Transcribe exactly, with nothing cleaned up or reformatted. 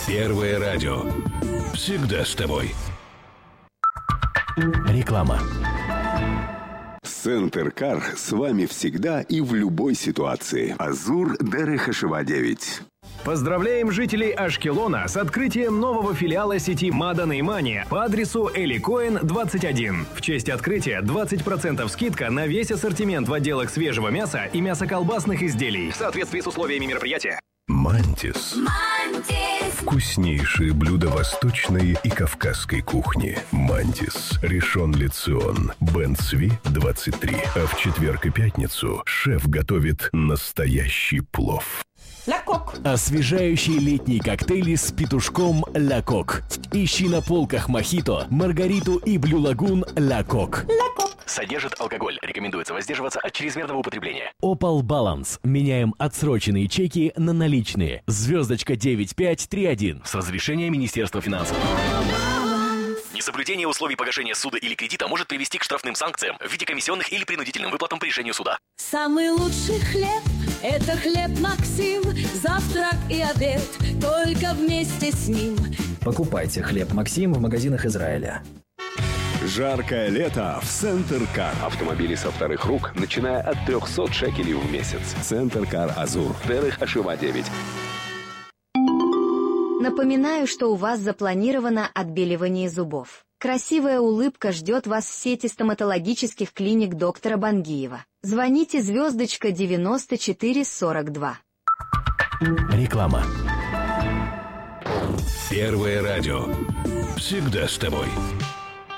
Первое радио. Всегда с тобой. Реклама. Центр Кар с вами всегда и в любой ситуации. Азур Дерехашева девять. Поздравляем жителей Ашкелона с открытием нового филиала сети Мадан и Мани по адресу Эликоин двадцать один. В честь открытия двадцать процентов скидка на весь ассортимент в отделах свежего мяса и мясоколбасных изделий в соответствии с условиями мероприятия. Мантис. Мантис. Вкуснейшие блюда восточной и кавказской кухни. Мантис. Ришон Ле Цион. Бен Цви, двадцать три. А в четверг и пятницу шеф готовит настоящий плов. Ля Кок. Освежающие летние коктейли с петушком Ля Кок. Ищи на полках мохито, маргариту и блю лагун Ля Кок. Ля Кок. Содержит алкоголь. Рекомендуется воздерживаться от чрезмерного употребления. Opal Balance. Меняем отсроченные чеки на наличные. Звездочка девять пять три один. С разрешения Министерства финансов. Несоблюдение условий погашения суда или кредита может привести к штрафным санкциям в виде комиссионных или принудительным выплатам по решению суда. Самый лучший хлеб – это хлеб Максим. Завтрак и обед только вместе с ним. Покупайте хлеб Максим в магазинах Израиля. Жаркое лето в Центр Кар. Автомобили со вторых рук, начиная от трехсот шекелей в месяц. Центр Кар Азур. Дерехашева девять. Напоминаю, что у вас запланировано отбеливание зубов. Красивая улыбка ждет вас в сети стоматологических клиник доктора Бангиева. Звоните звездочка девяносто четыре сорок два. Реклама. Первое радио. Всегда с тобой.